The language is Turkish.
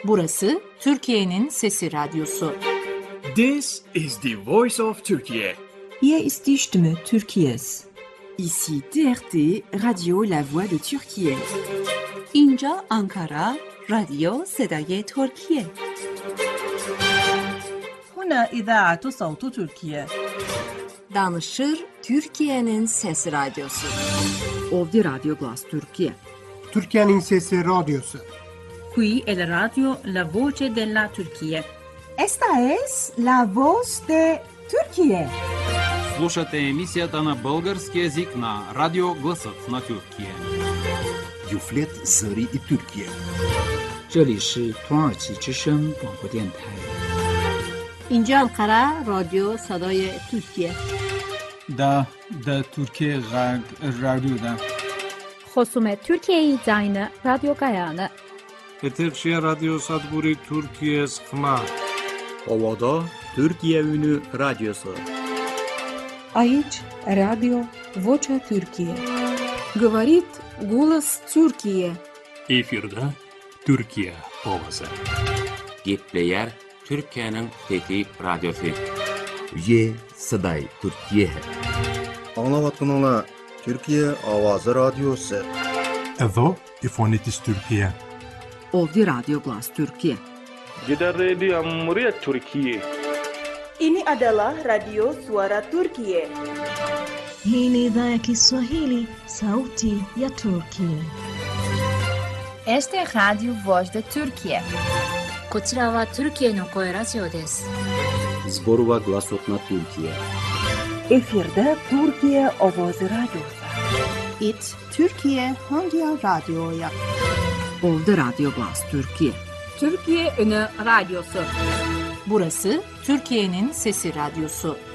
Burası Türkiye'nin Sesi Radyosu. This is the voice of Turkey. Hier ist die Stimme Türkiye's. Ici TRT, Radio La Voix de Türkiye. اینجا آنکارا، رادیو صدای ترکیه. هنا إذاعة صوت تركيا. Danışır Türkiye'nin Sesi Radyosu. Ovdje Radio Glas Türkiye. Türkiye'nin Sesi Radyosu. Qui è la radio La Voce della Turchia. Esta es la voz de Turquía. Слушате емисията на български език на Радио Гласът на Türkiye. Юфлет Зари и Türkiye. 这里是土耳其之声广播电台。 اینجا انقره رادیو صدای ترکیه. دا Türkiye رادیو خصوم ترکیه داینه رادیو گایانه. Etekşehir Radyo Sadburi Türkiye Sıkma. Ovada Türkiye Ünü Radyosu. Aici Radio Vocea Türkiye. Говорит голос Türkiye. Efirde Türkiye ovası. Gepleyer Türkiye'nin fethi radyosu. Ye Saday Türkiye. Anlavatınla Türkiye Avazı Radyosu. Evo İfonitis Türkiye. Ovdje Radio Glas Türkiye. Gider Radio Cumhuriyet Türkiye. Ini adalah Radio Suara Turkiye. Hii ni idhaa ya Kiswahili, sauti ya Turkiye. Este es Radio Voz de Turkiye. こちらはトルキエの声ラジオです。 Zborova Glasot na Türkiye. Efirde Türkiye Ovozi Radyosu. It Türkiye Hangi Radyo'ya? Ovdje Radio Glas Türkiye. Türkiye Ünü Radyosu. Burası Türkiye'nin Sesi Radyosu.